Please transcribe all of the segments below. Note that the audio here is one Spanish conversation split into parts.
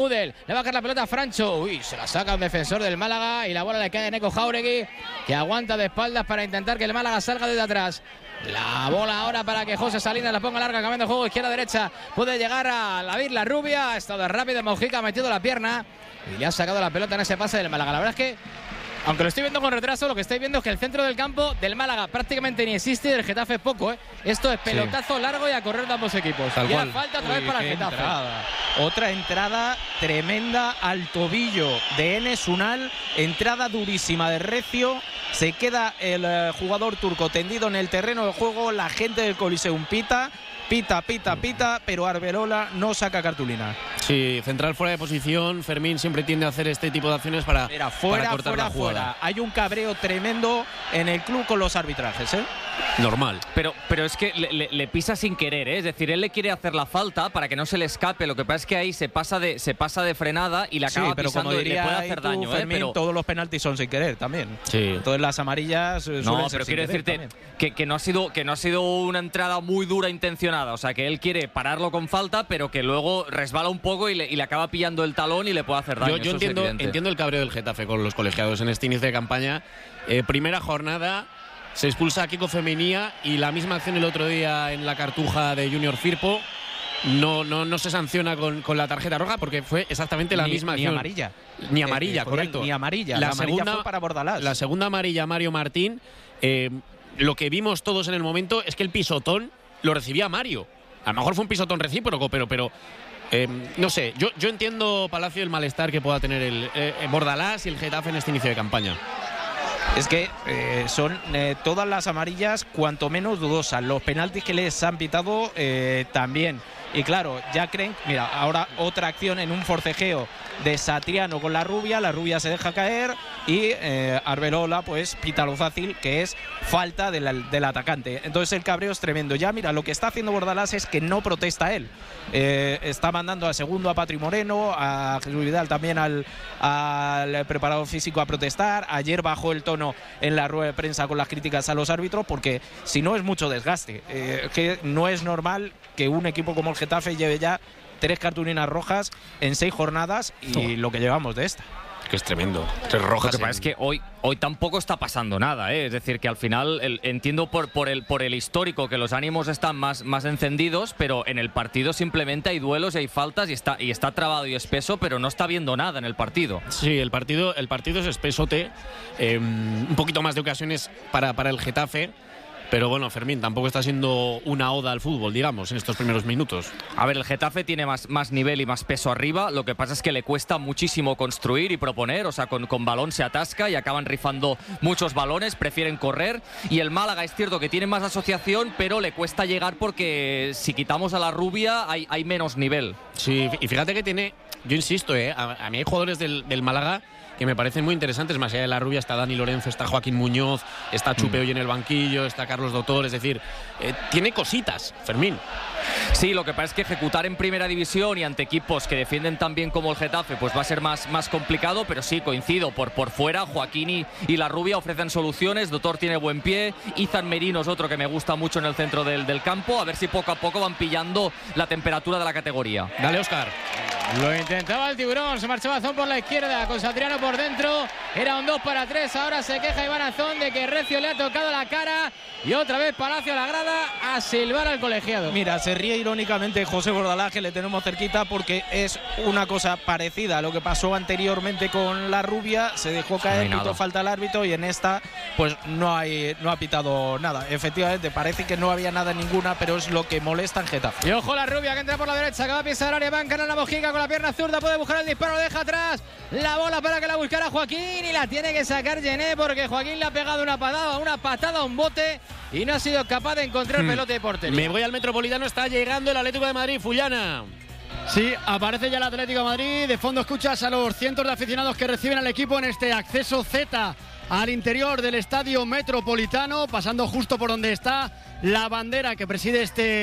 Udel, le va a caer la pelota a Francho. Uy, se la saca un defensor del Málaga y la bola le cae a Neko Jáuregui, que aguanta de espaldas para intentar que el Málaga salga desde atrás. La bola ahora para que José Salinas la ponga larga, cambiando juego izquierda-derecha. Puede llegar a David La Rubia. Ha estado rápido Mojica, ha metido la pierna y le ha sacado la pelota en ese pase del Málaga. La verdad es que, aunque lo estoy viendo con retraso, lo que estáis viendo es que el centro del campo del Málaga prácticamente ni existe y del Getafe poco, ¿eh? Esto es pelotazo largo y a correr de ambos equipos. Tal y cual. falta otra vez para el Getafe. Otra entrada tremenda al tobillo de Enes Unal. Entrada durísima de Recio. Se queda el jugador turco tendido en el terreno de juego. La gente del Coliseum pita, pero Arbelola no saca cartulina. Sí, central fuera de posición. Fermín siempre tiende a hacer este tipo de acciones para cortar la jugada. Hay un cabreo tremendo en el club con los arbitrajes, ¿eh? Normal. Pero es que le pisa sin querer, ¿eh? Es decir, él le quiere hacer la falta para que no se le escape. Lo que pasa es que ahí se pasa de frenada y le acaba pero pisando, como y le puede hacer daño, Fermín, pero todos los penaltis son sin querer también. Sí. Entonces las amarillas no, pero quiero decirte que no ha sido una entrada muy dura intencionada. O sea, que él quiere pararlo con falta, pero que luego resbala un poco y le acaba pillando el talón y le puede hacer daño. Yo entiendo el cabreo del Getafe con los colegiados en este inicio de campaña. Primera jornada, se expulsa a Kiko Femenía y la misma acción el otro día en la Cartuja de Junior Firpo. No se sanciona con la tarjeta roja porque fue exactamente la misma acción. Ni amarilla, correcto. Ni amarilla. La segunda fue para Bordalás. La segunda amarilla, Mario Martín. Lo que vimos todos en el momento es que el pisotón lo recibía Mario. A lo mejor fue un pisotón recíproco, pero no sé. Yo entiendo, Palacio, el malestar que pueda tener el Bordalás y el Getafe en este inicio de campaña. Es que son todas las amarillas cuanto menos dudosas. Los penaltis que les han pitado también. Y claro, ya creen, mira, ahora otra acción en un forcejeo de Satriano con La Rubia se deja caer y Arbelola pues pita lo fácil, que es falta del atacante. Entonces el cabreo es tremendo. Ya mira, lo que está haciendo Bordalás es que no protesta él. Está mandando al segundo a Patri Moreno, a Jesús Vidal también al preparador físico a protestar. Ayer bajó el tono en la rueda de prensa con las críticas a los árbitros porque si no es mucho desgaste. Que no es normal que un equipo como el Getafe lleve ya 3 cartulinas rojas en 6 jornadas y lo que llevamos de esta. Que es tremendo. 3 rojas. Lo que pasa es que hoy tampoco está pasando nada, ¿eh? Es decir, que al final entiendo por el histórico que los ánimos están más encendidos, pero en el partido simplemente hay duelos y hay faltas y está trabado y espeso, pero no está viendo nada en el partido. Sí, el partido es espesote. Un poquito más de ocasiones para el Getafe. Pero bueno, Fermín, tampoco está siendo una oda al fútbol, digamos, en estos primeros minutos. A ver, el Getafe tiene más nivel y más peso arriba. Lo que pasa es que le cuesta muchísimo construir y proponer. O sea, con balón se atasca y acaban rifando muchos balones, prefieren correr. Y el Málaga es cierto que tiene más asociación, pero le cuesta llegar porque si quitamos a La Rubia hay menos nivel. Sí, y fíjate que tiene, yo insisto, a mí hay jugadores del Málaga que me parecen muy interesantes. Más allá de La Rubia está Dani Lorenzo, está Joaquín Muñoz, está Chupe hoy en el banquillo, está Carlos Doctor. Es decir, tiene cositas, Fermín. Sí, lo que pasa es que ejecutar en primera división y ante equipos que defienden tan bien como el Getafe pues va a ser más complicado, pero sí, coincido, por fuera Joaquín y La Rubia ofrecen soluciones. Doctor tiene buen pie, Izan Merino es otro que me gusta mucho en el centro del campo, a ver si poco a poco van pillando la temperatura de la categoría. Dale, Óscar. Lo intentaba el Tiburón, se marchaba Azón por la izquierda con Satriano por dentro, era un 2-3, ahora se queja Iván Azón de que Recio le ha tocado la cara y otra vez Palacio a la grada a silbar al colegiado. Mira, se ríe irónicamente José Bordalás, que le tenemos cerquita, porque es una cosa parecida a lo que pasó anteriormente con La Rubia, se dejó caer, pitó falta al árbitro y en esta pues no ha pitado nada. Efectivamente, parece que no había nada ninguna, pero es lo que molesta en Getafe. Y ojo La Rubia que entra por la derecha, que va a pisar el área, va a encarar la Mojica con la pierna zurda, puede buscar el disparo, lo deja atrás, la bola para que la buscara Joaquín y la tiene que sacar Gené porque Joaquín le ha pegado una patada a un bote y no ha sido capaz de encontrar pelota de portería. Me voy al Metropolitano, está llegando el Atlético de Madrid, Fullana. Sí, aparece ya el Atlético de Madrid. De fondo escuchas a los cientos de aficionados que reciben al equipo en este acceso Z al interior del Estadio Metropolitano, pasando justo por donde está la bandera que preside este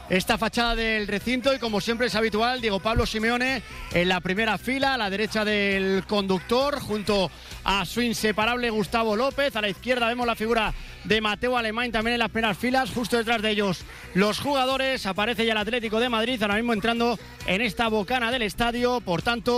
esta fachada del recinto y como siempre es habitual, Diego Pablo Simeone en la primera fila, a la derecha del conductor, junto a su inseparable Gustavo López. A la izquierda vemos la figura de Mateo Alemán también en las primeras filas, justo detrás de ellos los jugadores. Aparece ya el Atlético de Madrid ahora mismo entrando en esta bocana del estadio, por tanto